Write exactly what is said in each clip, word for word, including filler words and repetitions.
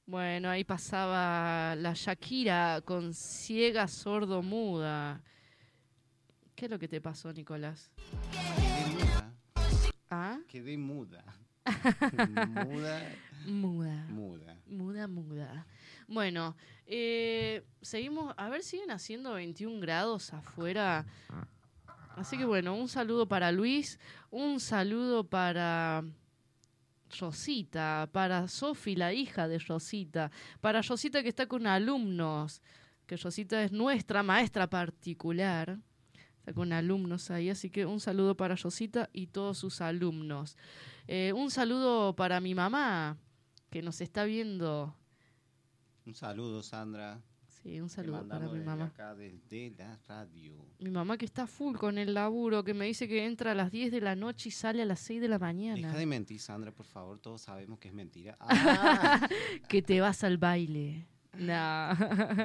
Bueno, ahí pasaba la Shakira con ciega, sordo, muda. ¿Qué es lo que te pasó, Nicolás? Quedé muda, ¿Ah? quedé muda. Muda, Muda. muda. Muda, muda. Bueno, eh, seguimos. A ver, siguen haciendo veintiún grados afuera. Así que bueno, un saludo para Luis. Un saludo para Rosita. Para Sofi, la hija de Rosita. Para Rosita que está con alumnos. Que Rosita es nuestra maestra particular. Está con alumnos ahí, así que un saludo para Rosita y todos sus alumnos. Eh, un saludo para mi mamá, que nos está viendo. Un saludo, Sandra. Sí, un Te saludo para mandamos mi desde mamá. acá, desde la radio. Mi mamá que está full con el laburo, que me dice que entra a las diez de la noche y sale a las seis de la mañana. Deja de mentir, Sandra, por favor. Todos sabemos que es mentira. Ah. Que te vas al baile. No.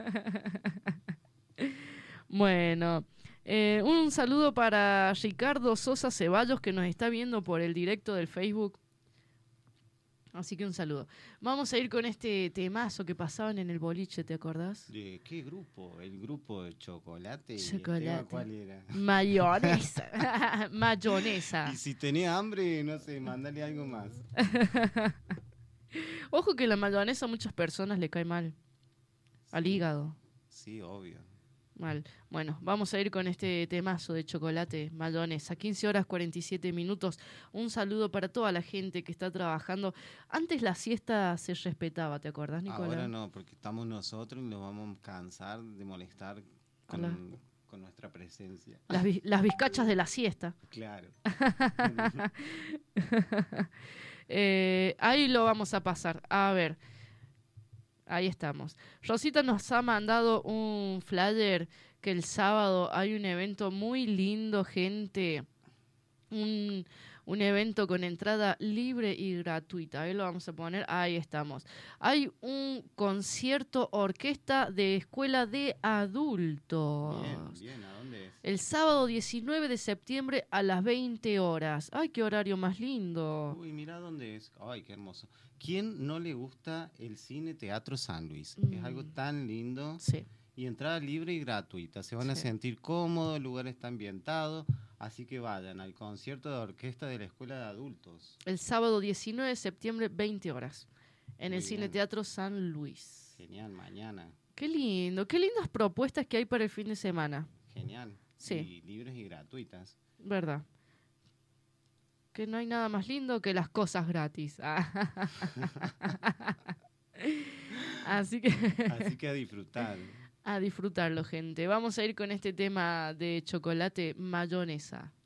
Bueno, eh, un saludo para Ricardo Sosa Ceballos que nos está viendo por el directo del Facebook. Así que un saludo. Vamos a ir con este temazo que pasaban en el boliche, ¿te acordás? ¿De qué grupo? ¿El grupo de Chocolate? ¿Y el Chocolate. tema cuál era? Mayonesa. Mayonesa. Y si tenés hambre, no sé, mándale algo más. Ojo que la mayonesa a muchas personas le cae mal. Al Sí. hígado. Sí, obvio. Mal. Bueno, vamos a ir con este temazo de Chocolate, mayonesa. quince horas cuarenta y siete minutos. Un saludo para toda la gente que está trabajando. Antes la siesta se respetaba, ¿te acordás, Nicolás? Ahora no, porque estamos nosotros y nos vamos a cansar de molestar con, Hola. con nuestra presencia. Las, vi- las bizcachas de la siesta. Claro. Eh, ahí lo vamos a pasar. A ver. Ahí estamos. Rosita nos ha mandado un flyer que el sábado hay un evento muy lindo, gente. Un, un evento con entrada libre y gratuita. Ahí lo vamos a poner. Ahí estamos. Hay un concierto orquesta de escuela de adultos. Bien, bien, ¿a dónde es? El sábado diecinueve de septiembre a las veinte horas. Ay, qué horario más lindo. Uy, mira dónde es. Ay, qué hermoso. ¿Quién no le gusta el Cine Teatro San Luis? Mm. Es algo tan lindo. Sí. Y entrada libre y gratuita. Se van a Sí. sentir cómodos, el lugar está ambientado. Así que vayan al concierto de orquesta de la Escuela de Adultos. El sábado diecinueve de septiembre, veinte horas. En Muy el Cine bien. Teatro San Luis. Genial, mañana. Qué lindo. Qué lindas propuestas que hay para el fin de semana. Genial. Sí. Y libres y gratuitas. ¿Verdad? Que no hay nada más lindo que las cosas gratis. Así que Así que a disfrutar. a disfrutarlo, gente. Vamos a ir con este tema de chocolate mayonesa.